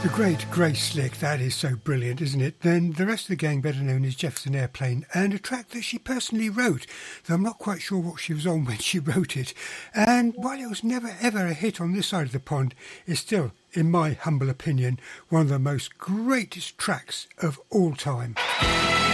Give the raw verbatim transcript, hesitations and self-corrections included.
The great Grace Slick, that is so brilliant, isn't it? Then the rest of the gang, better known as Jefferson Airplane, and a track that she personally wrote, though I'm not quite sure what she was on when she wrote it. And while it was never ever a hit on this side of the pond, it's still, in my humble opinion, one of the most greatest tracks of all time.